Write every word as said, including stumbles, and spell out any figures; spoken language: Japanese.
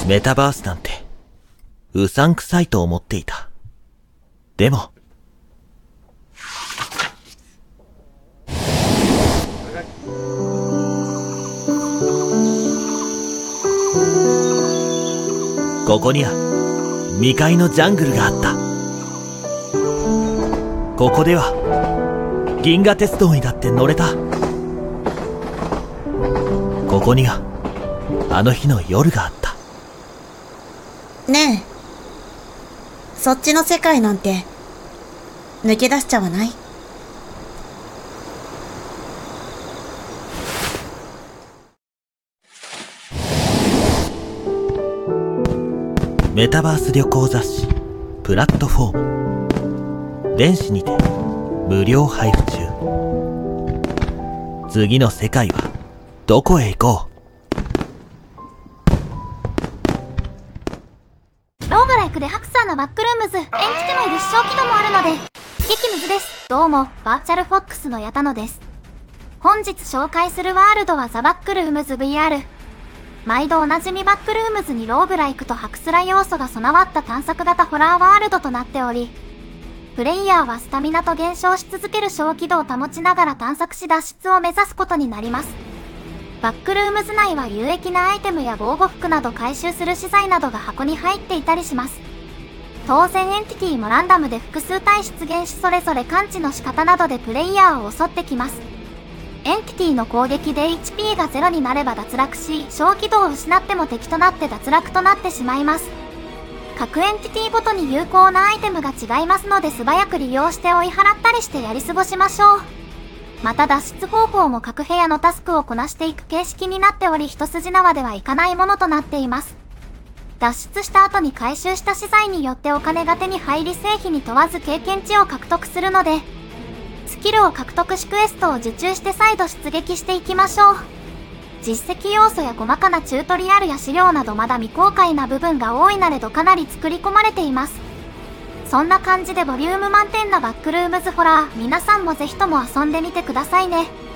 メタバースなんてうさんくさいと思っていた。でもここには未開のジャングルがあった。ここでは銀河鉄道にだって乗れた。ここにはあの日の夜があった。 ねえ、そっちの世界なんて抜け出しちゃわない？ メタバース旅行雑誌プラットフォーム、電子にて無料配布中。次の世界はどこへ行こう。ローグライクでハクサーのバックルームズ、延期での立証機能もあるので、激ムズです。どうも、バーチャルフォックスの矢田野です。本日紹介するワールドはザ・バックルームズ ブイアール。毎度おなじみバックルームズにローグライクとハクスラ要素が備わった探索型ホラーワールドとなっており、プレイヤーはスタミナと減少し続ける小軌道を保ちながら探索し脱出を目指すことになります。バックルームズ内は有益なアイテムや防護服など回収する資材などが箱に入っていたりします。当然エンティティもランダムで複数体出現し、それぞれ感知の仕方などでプレイヤーを襲ってきます。エンティティの攻撃で エイチピー がゼロになれば脱落し、小軌道を失っても敵となって脱落となってしまいます。各エンティティごとに有効なアイテムが違いますので、素早く利用して追い払ったりしてやり過ごしましょう。また脱出方法も各部屋のタスクをこなしていく形式になっており、一筋縄ではいかないものとなっています。脱出した後に回収した資材によってお金が手に入り、成否に問わず経験値を獲得するので、スキルを獲得しクエストを受注して再度出撃していきましょう。実績要素や細かなチュートリアルや資料などまだ未公開な部分が多いなれどかなり作り込まれています。そんな感じでボリューム満点なバックルームズホラー、皆さんもぜひとも遊んでみてくださいね。